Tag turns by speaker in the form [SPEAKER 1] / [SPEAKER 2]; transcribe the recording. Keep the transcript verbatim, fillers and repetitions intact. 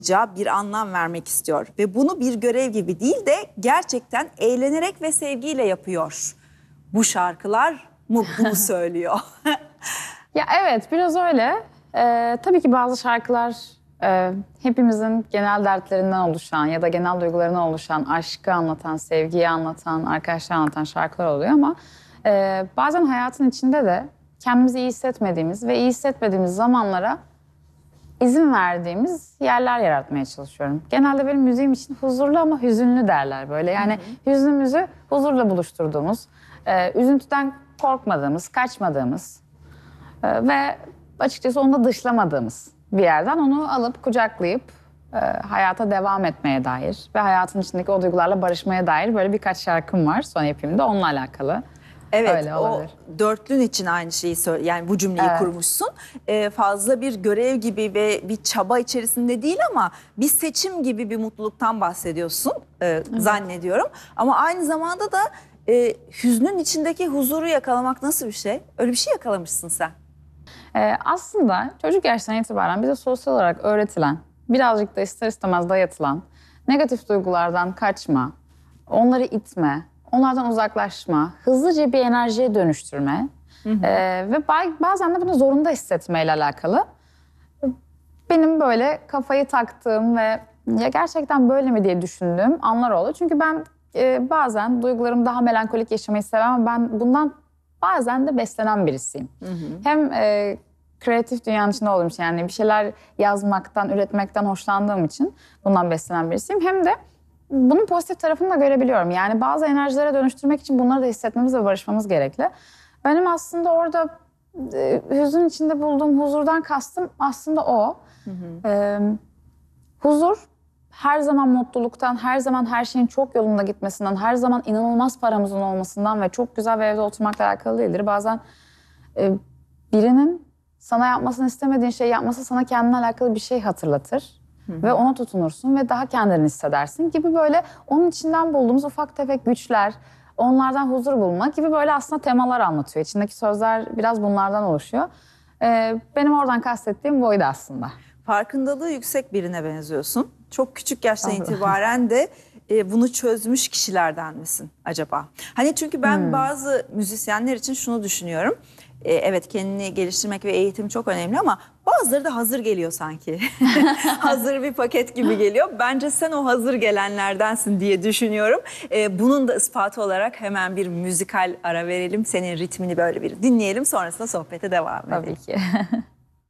[SPEAKER 1] bir anlam vermek istiyor. Ve bunu bir görev gibi değil de gerçekten eğlenerek ve sevgiyle yapıyor. Bu şarkılar mı bunu söylüyor?
[SPEAKER 2] Ya evet, biraz öyle. Ee, tabii ki bazı şarkılar e, hepimizin genel dertlerinden oluşan ya da genel duygularından oluşan, aşkı anlatan, sevgiyi anlatan, arkadaşlığı anlatan şarkılar oluyor ama e, bazen hayatın içinde de kendimizi iyi hissetmediğimiz ve iyi hissetmediğimiz zamanlara izin verdiğimiz yerler yaratmaya çalışıyorum. Genelde benim müziğim için huzurlu ama hüzünlü derler böyle. Yani hı hı. hüznümüzü huzurla buluşturduğumuz, e, üzüntüden korkmadığımız, kaçmadığımız e, ve açıkçası onu da dışlamadığımız bir yerden onu alıp kucaklayıp e, hayata devam etmeye dair ve hayatın içindeki o duygularla barışmaya dair böyle birkaç şarkım var son yapımda onunla alakalı.
[SPEAKER 1] Evet,
[SPEAKER 2] Öyle
[SPEAKER 1] o
[SPEAKER 2] olabilir.
[SPEAKER 1] dörtlün için aynı şeyi söyle, yani bu cümleyi
[SPEAKER 2] Evet.
[SPEAKER 1] kurmuşsun. Ee, fazla bir görev gibi ve bir çaba içerisinde değil ama bir seçim gibi bir mutluluktan bahsediyorsun e, zannediyorum. Ama aynı zamanda da e, hüznün içindeki huzuru yakalamak nasıl bir şey? Öyle bir şey yakalamışsın sen.
[SPEAKER 2] Ee, aslında çocuk yaştan itibaren bize sosyal olarak öğretilen, birazcık da ister istemez dayatılan negatif duygulardan kaçma, onları itme, onlardan uzaklaşma, hızlıca bir enerjiye dönüştürme hı hı. Ee, ve bazen de bunu zorunda hissetmeyle alakalı. Benim böyle kafayı taktığım ve ya gerçekten böyle mi diye düşündüğüm anlar oldu. Çünkü ben e, bazen duygularımı daha melankolik yaşamayı sevmem ama ben bundan bazen de beslenen birisiyim. Hı hı. Hem e, kreatif dünyanın içinde olduğum için yani bir şeyler yazmaktan, üretmekten hoşlandığım için bundan beslenen birisiyim. Hem de bunun pozitif tarafını da görebiliyorum. Yani bazı enerjilere dönüştürmek için bunları da hissetmemiz ve barışmamız gerekli. Benim aslında orada e, hüzün içinde bulduğum huzurdan kastım aslında o. Hı hı. E, huzur her zaman mutluluktan, her zaman her şeyin çok yolunda gitmesinden, her zaman inanılmaz paramızın olmasından ve çok güzel bir evde oturmakla alakalı değildir. Bazen e, birinin sana yapmasını istemediğin şeyi yapması sana kendine alakalı bir şey hatırlatır. Hı hı. Ve ona tutunursun ve daha kendini hissedersin gibi böyle onun içinden bulduğumuz ufak tefek güçler, onlardan huzur bulmak gibi böyle aslında temalar anlatıyor. İçindeki sözler biraz bunlardan oluşuyor. Ee, benim oradan kastettiğim buydu aslında.
[SPEAKER 1] Farkındalığı yüksek birine benziyorsun. Çok küçük yaştan itibaren de e, bunu çözmüş kişilerden misin acaba? Hani çünkü ben hmm. bazı müzisyenler için şunu düşünüyorum. E, evet kendini geliştirmek ve eğitim çok önemli ama bazıları da hazır geliyor sanki. Hazır bir paket gibi geliyor. Bence sen o hazır gelenlerdensin diye düşünüyorum. E, bunun da ispatı olarak hemen bir müzikal ara verelim. Senin ritmini böyle bir dinleyelim. Sonrasında sohbete devam edelim.
[SPEAKER 2] Tabii ki.